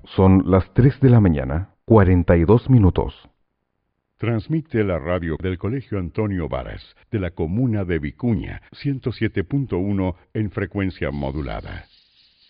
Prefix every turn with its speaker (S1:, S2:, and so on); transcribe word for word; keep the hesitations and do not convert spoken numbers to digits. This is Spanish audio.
S1: Son las tres de la mañana, cuarenta y dos minutos.
S2: Transmite la radio del Colegio Antonio Varas, de la comuna de Vicuña, ciento siete punto uno en frecuencia modulada.